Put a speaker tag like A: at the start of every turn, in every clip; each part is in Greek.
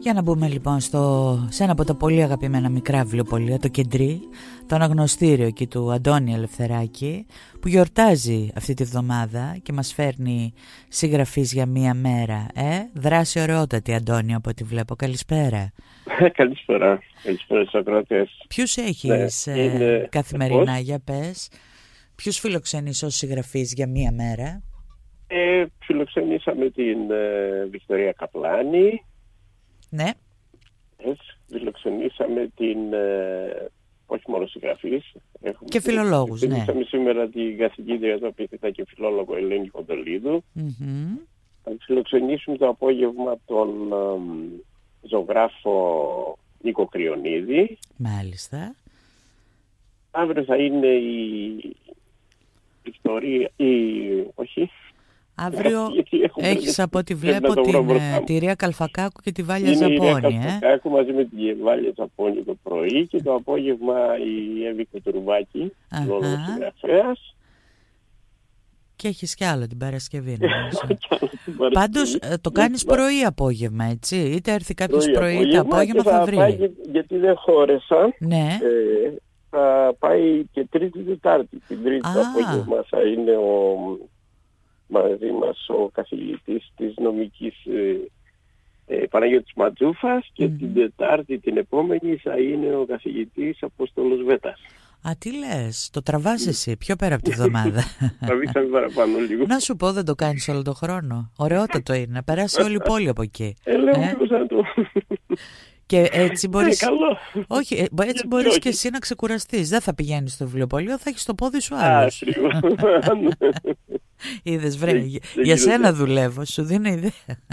A: Για να μπούμε λοιπόν σε ένα από τα πολύ αγαπημένα μικρά βιβλιοπωλεία, το Κεντρί, το αναγνωστήριο εκεί του Αντώνη Ελευθεράκη, που γιορτάζει αυτή τη βδομάδα και μας φέρνει συγγραφής για μία μέρα. Δράση ωραιότατη, Αντώνη, από ό,τι βλέπω. Καλησπέρα.
B: Καλησπέρα. Καλησπέρα στους ακροατές.
A: Ποιους έχεις καθημερινά, για πες? Ποιους φιλοξενείς ως συγγραφής για μία μέρα?
B: Φιλοξενήσαμε την Βικτωρία Καπλάνη.
A: Ναι.
B: Φιλοξενήσαμε την, όχι μόνο συγγραφείς,
A: και φιλολόγους, ναι.
B: Φιλοξενήσαμε σήμερα την καθηγήτρια τοπίθητα και φιλόλογο Ελένη Κοντολίδου. Θα φιλοξενήσουμε το απόγευμα τον ζωγράφο Νίκο Κρυονίδη.
A: Μάλιστα.
B: Αύριο θα είναι η Βικτωρία,
A: Αύριο έχεις, από ό,τι βλέπω, τη Ρία Καλφακάκου και τη Βάλια Ζαπώνη.
B: Η Ρία Καλφακάκου μαζί με τη Βάλια Ζαπώνη το πρωί και το απόγευμα η Εύη Κοτουρβάκη, λόγος συγγραφέας.
A: Και έχεις κι άλλο την Παρασκευή, νομίζω. Πάντως το κάνεις πρωί-απόγευμα, έτσι? Είτε έρθει κάποιος πρωί είτε απόγευμα, θα βρει.
B: Πάει, γιατί δεν χώρεσα.
A: Ναι.
B: Θα πάει και Τρίτη-Τετάρτη. Την Τρίτη το απόγευμα θα είναι μαζί μας ο καθηγητής της νομικής Παναγιώτης Ματζούφας και την Τετάρτη την επόμενη θα είναι ο καθηγητής Απόστολος Βέτας.
A: Α, τι λες, το τραβάς εσύ πιο πέρα από τη βδομάδα?
B: Τραβήξαμε παραπάνω λίγο.
A: Να σου πω, δεν το κάνεις όλο τον χρόνο? Ωραιότατο είναι, να περάσει όλη η πόλη από εκεί. Και έτσι μπορείς. Όχι, έτσι μπορείς και εσύ να ξεκουραστείς. Δεν θα πηγαίνεις στο βιβλιοπωλείο, θα έχεις το πόδι σου άλλος. Είδες, βρε, για σένα δουλεύω, σου δίνω ιδέα.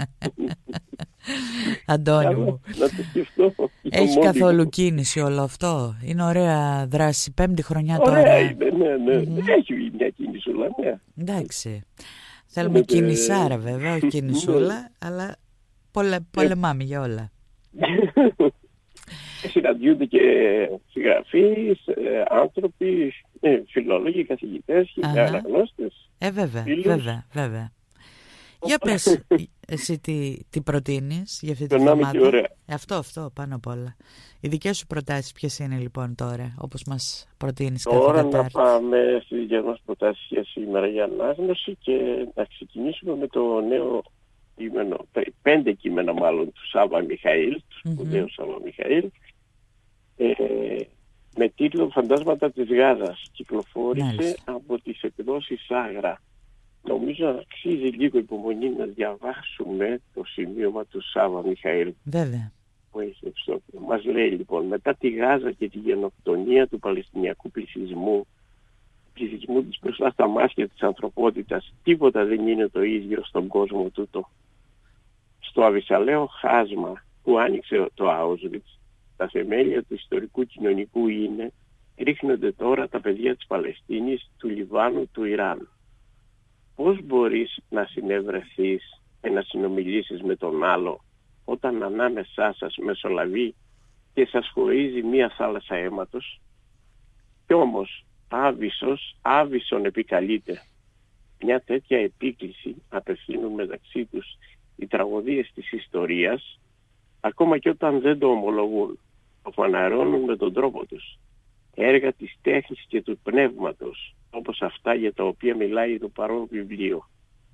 A: Αντώνη μου, έχει καθόλου κίνηση όλο αυτό? Είναι ωραία δράση, 5η χρονιά τώρα.
B: Ωραία είναι, ναι. Έχει μια κίνηση όλα, ναι.
A: Εντάξει, θέλουμε κίνησάρα βέβαια, όχι κίνησούλα, αλλά πολεμάμε για όλα.
B: Συναντιούνται και συγγραφείς, άνθρωποι, φιλόλογοι, καθηγητές και αναγνώστες.
A: Βέβαια. Για πες εσύ τι προτείνεις για αυτή τη βδομάδα? Αυτό πάνω απ' όλα. Οι δικές σου προτάσεις ποιες είναι λοιπόν τώρα, όπως μας προτείνεις κάθε Τετάρτη?
B: Τώρα να πάμε στις δικές μας προτάσεις για σήμερα για ανάγνωση και να ξεκινήσουμε με το νέο κείμενο, 5 κείμενα μάλλον του Σάβα Μιχαήλ, του σπουδαίου Σάβα Μιχαήλ, με τίτλο «Φαντάσματα της Γάζας». Κυκλοφόρησε από τις εκδόσεις Άγρα. Νομίζω αξίζει λίγο υπομονή να διαβάσουμε το σημείωμα του Σάβα Μιχαήλ.
A: Βέβαια.
B: Που έχει μας λέει λοιπόν, μετά τη Γάζα και τη γενοκτονία του Παλαιστινιακού πληθυσμού της μπροστά στα μάτια της ανθρωπότητας, τίποτα δεν είναι το ίδιο στον κόσμο τούτο. Στο αβυσαλαίο χάσμα που άνοιξε το Auschwitz, τα θεμέλια του ιστορικού κοινωνικού είναι, ρίχνονται τώρα τα παιδιά της Παλαιστίνης, του Λιβάνου, του Ιράν. Πώς μπορείς να συνευρεθείς και να συνομιλήσεις με τον άλλο όταν ανάμεσά σας μεσολαβεί και σας χωρίζει μία θάλασσα αίματος? Κι όμως άβυσσον επικαλείται. Μια τέτοια επίκληση απευθύνουν μεταξύ τους οι τραγωδίες της ιστορίας, ακόμα και όταν δεν το ομολογούν, το φαναρώνουν με τον τρόπο τους. Έργα της τέχνης και του πνεύματος, όπως αυτά για τα οποία μιλάει το παρόν βιβλίο.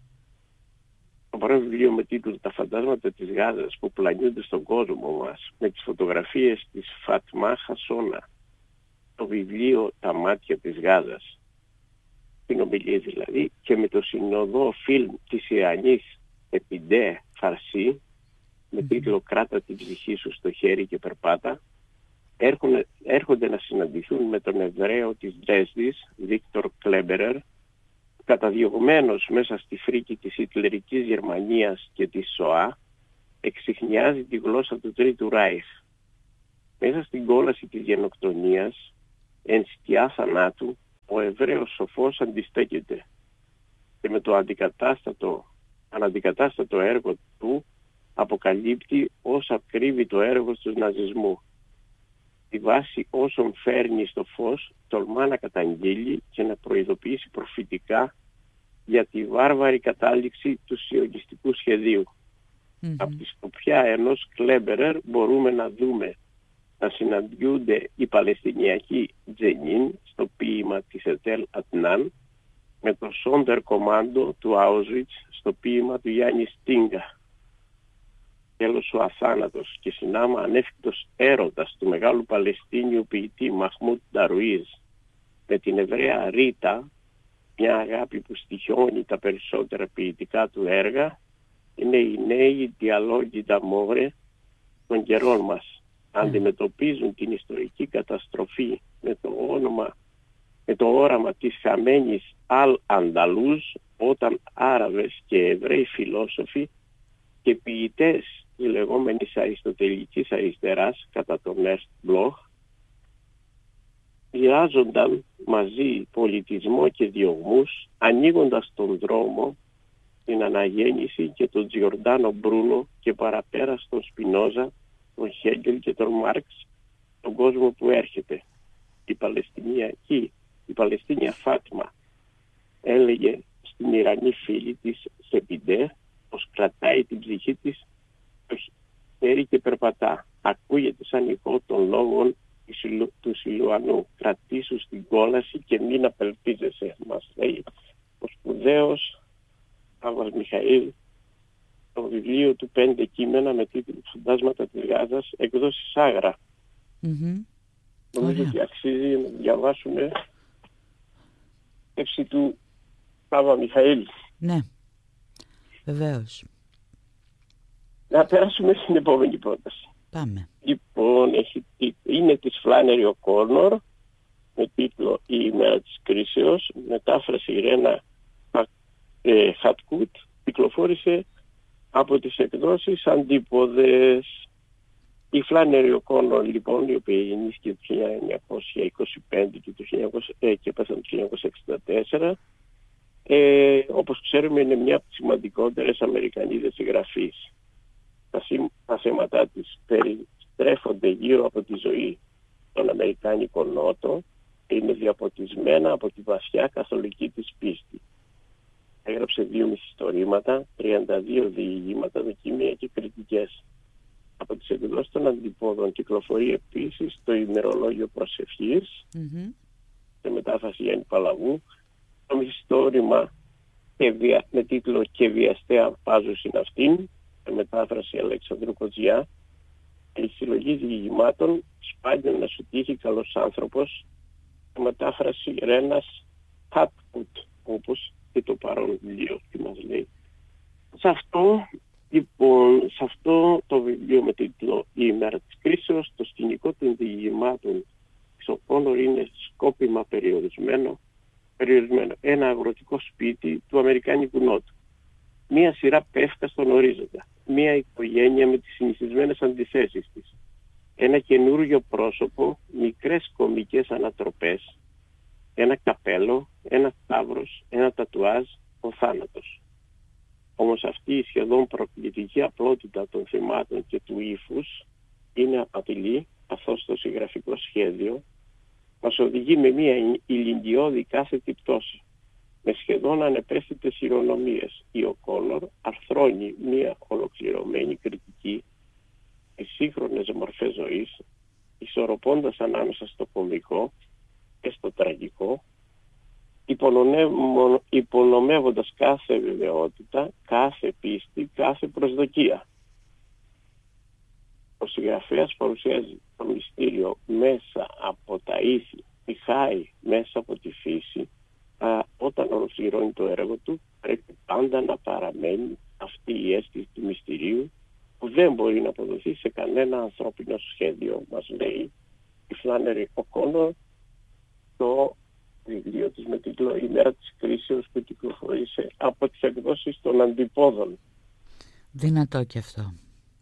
B: Το παρόν βιβλίο με τίτλο «Τα φαντάσματα της Γάζας» που πλανιούνται στον κόσμο μας, με τις φωτογραφίες της Φατμά Χασόνα. Το βιβλίο «Τα μάτια της Γάζας», την ομιλία δηλαδή, και με το συνοδό φιλμ της Ιρανής Επιντέ Φαρσί, με τίτλο «Κράτα την ψυχή σου στο χέρι και περπάτα», έρχονται να συναντηθούν με τον Εβραίο της Δρέσδης, Βίκτορ Κλέμπερερ, καταδιωγμένος μέσα στη φρίκη της Χιτλερικής Γερμανίας και της ΣΟΑ, εξιχνιάζει τη γλώσσα του Τρίτου Ράιχ. Μέσα στην κόλαση της γενοκτονίας, εν σκιά θανάτου, ο Εβραίος σοφός αντιστέκεται και με το αναντικατάστατο έργο του αποκαλύπτει όσα κρύβει το έργο του ναζισμού. Τη βάση όσων φέρνει στο φως τολμά να καταγγείλει και να προειδοποιήσει προφητικά για τη βάρβαρη κατάληξη του σιωνιστικού σχεδίου. Από τη σκοπιά ενός Κλέμπερερ μπορούμε να δούμε να συναντιούνται οι Παλαιστινιακοί Τζενίν στο ποίημα της Ετέλ Ατνάν με το Σόντερ Κομάντο του Auschwitz στο ποίημα του Γιάννη Στίγκα. Τέλος ο αθάνατος και συνάμα ανέφικτος έρωτας του μεγάλου Παλαιστίνιου ποιητή Μαχμούντ Νταρουίζ με την Εβραία Ρίτα, μια αγάπη που στοιχιώνει τα περισσότερα ποιητικά του έργα, είναι οι νέοι διαλόγοι d'amore των καιρών μας. Αντιμετωπίζουν την ιστορική καταστροφή με το όραμα της χαμένης Αλ-Ανταλούζ, όταν Άραβες και Εβραίοι φιλόσοφοι και ποιητές της λεγόμενης αριστοτελικής αριστεράς κατά τον Έρστ Μπλοχ μοιράζονταν μαζί πολιτισμό και διωγμούς, ανοίγοντας τον δρόμο την αναγέννηση και τον Τζιορντάνο Μπρούνο και παραπέρα στον Σπινόζα, τον Χέγκελ και τον Μάρξ, τον κόσμο που έρχεται. Η Παλαιστίνια Φάτιμα έλεγε στην Ιρανή φίλη της Σεπιντέ πως κρατάει την ψυχή της το χέρι και περπατά. Ακούγεται σαν ηχό των λόγων του Σιλουανού. Κρατήσου στην κόλαση και μην απελπίζεσαι, μας λέει ο σπουδαίος Άβας Μιχαήλ, το βιβλίο του 5 κείμενα με τίτλο «Φαντάσματα της Γάζας», εκδόσεις Άγρα. Νομίζω ότι αξίζει να διαβάσουμε έψη του Άβα Μιχαήλ.
A: Ναι, βεβαίως.
B: Να περάσουμε στην επόμενη πρόταση.
A: Πάμε.
B: Λοιπόν, είναι της Φλάνερι Οκόνορ με τίτλο «Η ημέρα της κρίσεως», μετάφραση Ρένα Χατκούτ, κυκλοφόρησε από τις εκδόσεις Αντίποδες. Η Φλάνερι Οκόνορ, λοιπόν, η οποία γεννήθηκε το 1925 και πέθανε το 1964, όπως ξέρουμε είναι μια από τις σημαντικότερες Αμερικανίδες συγγραφείς. Τα θέματα της περιστρέφονται γύρω από τη ζωή των Αμερικάνικων Νότο και είναι διαποτισμένα από τη βαθιά καθολική της πίστη. Έγραψε 2 μυθιστορήματα, 32 διηγήματα, δοκιμία και κριτικές. Από τις εκδόσεις των Αντιπόδων κυκλοφορεί επίσης το ημερολόγιο προσευχής, σε μετάφραση Γιάννη Παλαβού, το μυθιστόρημα με τίτλο «Και βιαστέα πάζου στην αυτήν», σε μετάφραση Αλεξανδρού Κοτζιά, η συλλογή διηγημάτων «Σπάνιο να σου τύχει καλός άνθρωπος», σε μετάφραση Ρένας Χατκούτ, όπως και το παρόν βιβλίο τι μας λέει. Σε αυτό το βιβλίο με τίτλο «Η ημέρα της κρίσεως», το σκηνικό των διηγημάτων της Οκόνορ είναι σκόπιμα περιορισμένο ένα αγροτικό σπίτι του Αμερικάνικου Νότου. Μία σειρά πεύκα στον ορίζοντα. Μία οικογένεια με τις συνηθισμένες αντιθέσεις της. Ένα καινούργιο πρόσωπο, μικρές κομικές ανατροπές, ένα καπέλο, ένα σταύρος, ένα τατουάζ, ο θάνατος. Όμως αυτή η σχεδόν προκλητική απλότητα των θυμάτων και του ύφους είναι απατηλή, καθώς το συγγραφικό σχέδιο μας οδηγεί με μια ηλικιώδη κάθετη πτώση. Με σχεδόν ανεπαίσθητες ηρωνομίες, η Οκόνορ αρθρώνει μια ολοκληρωμένη κριτική στις σύγχρονες μορφές ζωής, ισορροπώντας ανάμεσα στο κωμικό και στο τραγικό, υπονομεύοντας κάθε βεβαιότητα, κάθε πίστη, κάθε προσδοκία. Ο συγγραφέας παρουσιάζει το μυστήριο μέσα από τα ήθη, τυχάει μέσα από τη φύση. Όταν ολοκληρώνει το έργο του, πρέπει πάντα να παραμένει αυτή η αίσθηση του μυστηρίου που δεν μπορεί να αποδοθεί σε κανένα ανθρώπινο σχέδιο, μας λέει η Φλάνερι Οκόνορ, το βιβλίο της με τίτλο «Η ημέρα της κρίσεως» που κυκλοφορήσε από τις εκδόσεις των Αντιπόδων.
A: Δυνατό και αυτό.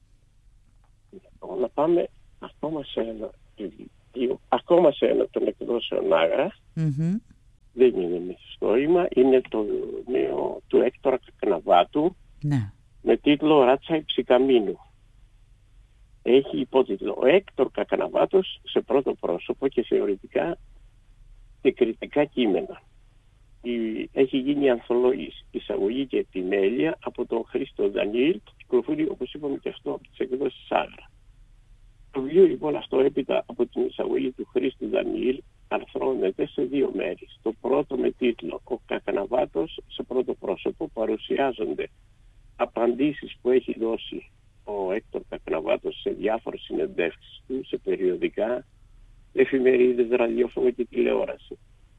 B: Να πάμε ακόμα σε ένα βιβλίο, ακόμα σε ένα των εκδόσεων Άγρα. Δεν είναι μυθιστόρημα, είναι το νέο του Έκτορα Κακναβάτου, με τίτλο «Ράτσα Υψηκαμίνου». Έχει υπότιτλο «Ο Έκτορ Κακναβάτος σε πρώτο πρόσωπο και θεωρητικά και κριτικά κείμενα». Έχει γίνει ανθολόγης, εισαγωγή και επιμέλεια από τον Χρήστο Δανίλ κυκλοφορεί, όπως είπαμε και αυτό, από τις εκδόσεις Άγρα. Το βιβλίο λοιπόν αυτό, έπειτα από την εισαγωγή του Χρήστου Δανιήλ, αρθρώνεται σε δύο μέρη. Το πρώτο με τίτλο «Ο Κακναβάτος σε πρώτο πρόσωπο» παρουσιάζονται απαντήσεις που έχει δώσει ο Έκτορ Κακναβάτος σε διάφορες συνεντεύξεις του, σε περιοδικά, εφημερίδες, ραδιόφωνο και τηλεόραση.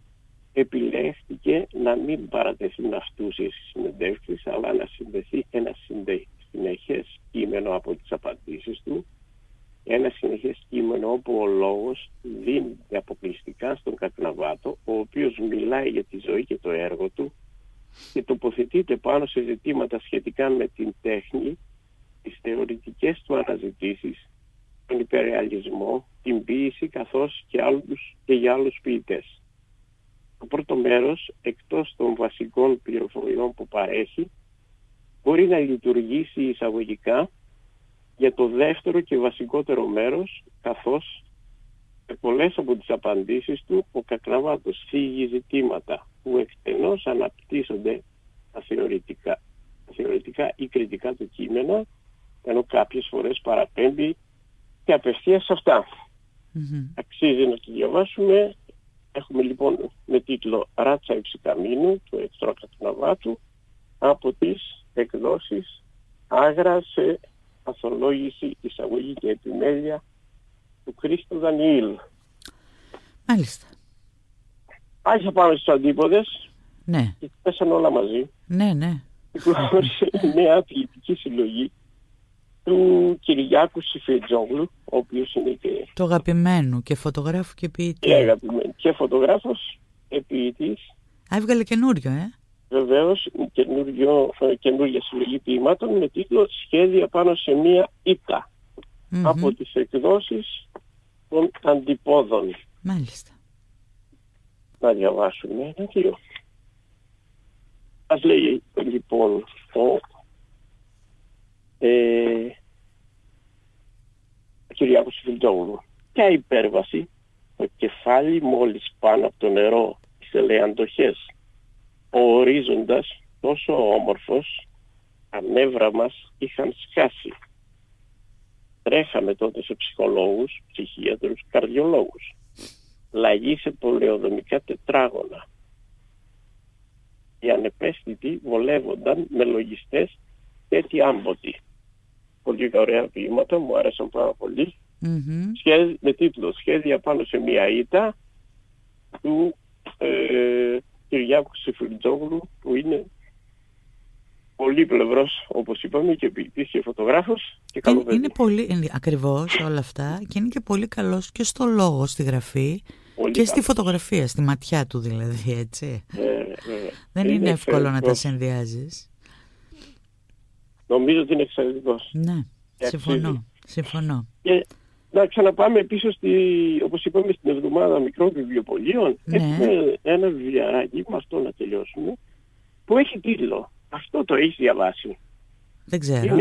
B: Επιλέχθηκε να μην παρατεθούν αυτούσιες οι συνεντεύξεις, αλλά να συνδεθεί ένα συνεχές κείμενο από τις απαντήσεις του, ένα συνεχές κείμενο όπου ο λόγος δίνεται αποκλειστικά στον Κακναβάτο, ο οποίος μιλάει για τη ζωή και το έργο του και τοποθετείται πάνω σε ζητήματα σχετικά με την τέχνη, τις θεωρητικές του αναζητήσεις, τον υπερρεαλισμό, την ποίηση καθώς και για άλλους ποιητές. Το πρώτο μέρος, εκτός των βασικών πληροφοριών που παρέχει, μπορεί να λειτουργήσει εισαγωγικά για το δεύτερο και βασικότερο μέρος, καθώς σε πολλές από τις απαντήσεις του ο Κακναβάτος θίγει ζητήματα που εκτενώς αναπτύσσονται τα θεωρητικά ή κριτικά του κείμενα, ενώ κάποιες φορές παραπέμπει και απευθείας σε αυτά. Αξίζει να το διαβάσουμε. Έχουμε λοιπόν με τίτλο «Ράτσα Υψηκαμίνου» του Έκτορα Κακναβάτου από τις εκδόσεις Άγρα, σε αθολόγηση, εισαγωγή και επιμέλεια του Χρήστου Δανιήλ.
A: Μάλιστα.
B: Άρχισα πάνω στους αντίποδες.
A: Ναι.
B: Και πέσαν όλα μαζί.
A: Ναι, ναι.
B: Κυκλοφόρησε η νέα ποιητική συλλογή του Κυριάκου Σιφριτζόγλου, ο οποίος είναι και
A: το αγαπημένου και φωτογράφου και ποιητή.
B: Και αγαπημένου και φωτογράφος και ποιητής.
A: Έβγαλε καινούριο,
B: Βεβαίως, καινούργια συλλογή ποιημάτων με τίτλο «Σχέδια πάνω σε μία ήττα» από τις εκδόσεις των Αντιπόδων.
A: Μάλιστα.
B: Να διαβάσουμε ένα-δύο. Ας λέει λοιπόν ο Κυριάκος Σιφριτζόγλου. Ποια υπέρβαση, το κεφάλι μόλις πάνω από το νερό, τις ελεαντοχές, ο ορίζοντας τόσο όμορφος, τα νεύρα μας είχαν σκάσει. Τρέχαμε τότε σε ψυχολόγους, ψυχίατρους, καρδιολόγους. Λαγοί σε πολεοδομικά τετράγωνα. Οι ανεπαίσθητοι βολεύονταν με λογιστές τέτοιοι άμποτοι. Πολύ ωραία ποίηματα, μου άρεσαν πάρα πολύ. Με τίτλο «Σχέδια πάνω σε μία ήττα» του Κυριάκου Σιφριτζόγλου, που είναι πολύπλευρος, όπως είπαμε, και ποιητής και φωτογράφος και καλό παιδί.
A: Είναι πολύ ακριβώς όλα αυτά και είναι και πολύ καλός και στο λόγο, στη γραφή πολύ και στη φωτογραφία, στη ματιά του δηλαδή, έτσι. Δεν είναι εύκολο να τα συνδυάζεις.
B: Νομίζω ότι είναι εξαιρετικός.
A: Ναι, συμφωνώ.
B: Και να ξαναπάμε πίσω όπως είπαμε, στην εβδομάδα μικρών βιβλιοπωλείων.
A: Ναι.
B: Έχουμε ένα βιβλιαράκι, με αυτό να τελειώσουμε, που έχει τίτλο. Αυτό το έχεις διαβάσει?
A: Δεν ξέρω.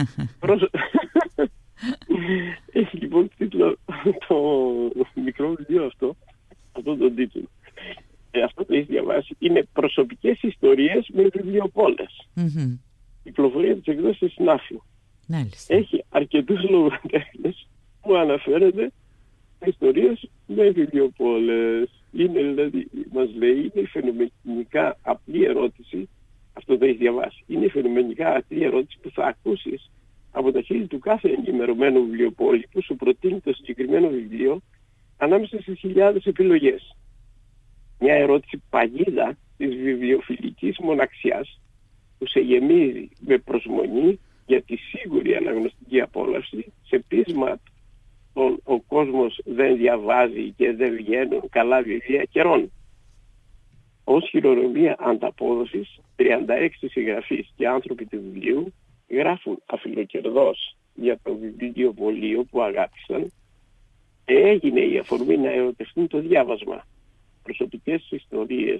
B: Έχει λοιπόν τίτλο το μικρό βιβλίο αυτό τον τίτλο. Αυτό το έχεις διαβάσει. Είναι «Προσωπικές ιστορίες με βιβλιοπόλες». Κυκλοφορία της εκδόσης Νάφη. Έχει αρκετούς λογοτέχνες που αναφέρονται ιστορίες με βιβλιοπόλες. Είναι δηλαδή, μας λέει, είναι φαινομενικά απλή ερώτηση. Αυτό το έχει διαβάσει. Είναι φαινομενικά απλή ερώτηση που θα ακούσεις από τα χείλη του κάθε ενημερωμένου βιβλιοπόλη που σου προτείνει το συγκεκριμένο βιβλίο ανάμεσα στις χιλιάδες επιλογές. Μια ερώτηση παγίδα της βιβλιοφιλικής μοναξιάς που σε γεμίζει με προσμονή για τη σίγουρη αναγνωστική απόλαυση σε πείσμα ο κόσμος δεν διαβάζει και δεν βγαίνουν καλά βιβλία καιρών. Ως χειρονομία ανταπόδοσης, 36 συγγραφείς και άνθρωποι του βιβλίου γράφουν αφιλοκερδώς για το βιβλιοπωλείο που αγάπησαν και έγινε η αφορμή να ερωτευτούν το διάβασμα. Προσωπικές ιστορίες